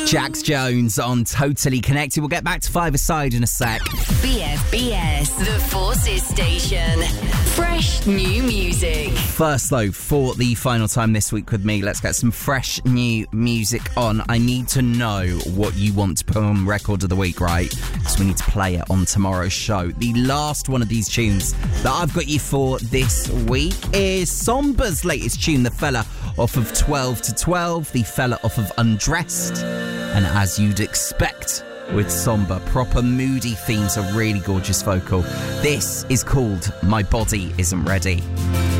Jax Jones on Totally Connected. We'll get back to five-a-side in a sec. BFBS, the Forces Station. Fresh new music. First, though, for the final time this week with me, let's get some fresh new music on. I need to know what you want to put on Record of the Week, right? Because we need to play it on tomorrow's show. The last one of these tunes that I've got you for this week is Somba's latest tune, The Fella off of 12 to 12, The Fella off of Undressed. And as you'd expect with Somba, proper moody themes, a really gorgeous vocal. This is called My Body Isn't Ready.